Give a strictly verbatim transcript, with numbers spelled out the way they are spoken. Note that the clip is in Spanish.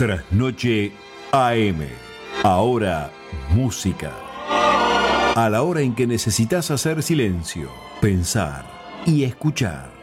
Trasnoche A M. Ahora música. A la hora en que necesitas hacer silencio, pensar y escuchar.